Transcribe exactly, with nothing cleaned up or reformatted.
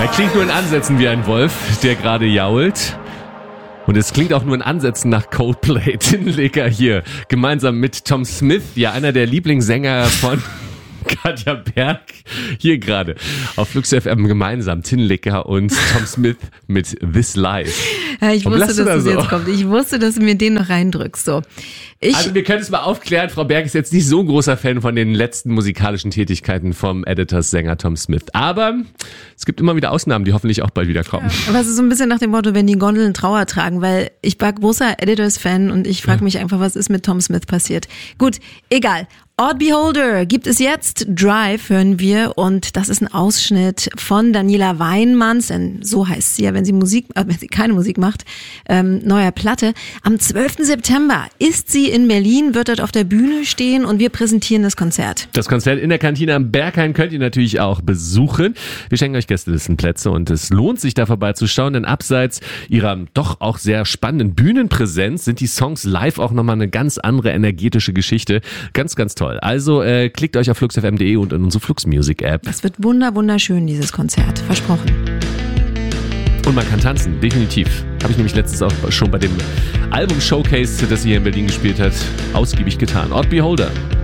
Er klingt nur in Ansätzen wie ein Wolf, der gerade jault. Und es klingt auch nur in Ansätzen nach Coldplay. Tinlecker hier, gemeinsam mit Tom Smith, ja einer der Lieblingssänger von Katja Berg, hier gerade auf Flux F M gemeinsam, Tinlecker und Tom Smith mit This Life. Ja, ich Warum wusste, dass da das so? jetzt kommt. Ich wusste, dass du mir den noch reindrückst. So. Ich, Also wir können es mal aufklären, Frau Berg ist jetzt nicht so ein großer Fan von den letzten musikalischen Tätigkeiten vom Editors-Sänger Tom Smith. Aber es gibt immer wieder Ausnahmen, die hoffentlich auch bald wieder kommen. aber es ist so ein bisschen nach dem Motto, wenn die Gondeln Trauer tragen, weil ich war großer Editors-Fan und ich frage mich einfach, was ist mit Tom Smith passiert. Gut, egal. Odd Beholder gibt es jetzt. Drive hören wir und das ist ein Ausschnitt von Daniela Weinmanns, denn so heißt sie ja, wenn sie Musik, äh, wenn sie keine Musik macht, ähm, neuer Platte. Am zwölften September ist sie in Berlin, wird dort auf der Bühne stehen und wir präsentieren das Konzert. Das Konzert in der Kantine am Berghain könnt ihr natürlich auch besuchen. Wir schenken euch Gästelistenplätze und es lohnt sich da vorbeizuschauen, denn abseits ihrer doch auch sehr spannenden Bühnenpräsenz sind die Songs live auch nochmal eine ganz andere energetische Geschichte. Ganz, ganz toll. Also äh, klickt euch auf flux f m punkt d e und in unsere Flux Music App. Das wird wunder, wunderschön, dieses Konzert. Versprochen. Und man kann tanzen, definitiv. Habe ich nämlich letztens auch schon bei dem Album-Showcase, das sie hier in Berlin gespielt hat, ausgiebig getan. Odd Beholder.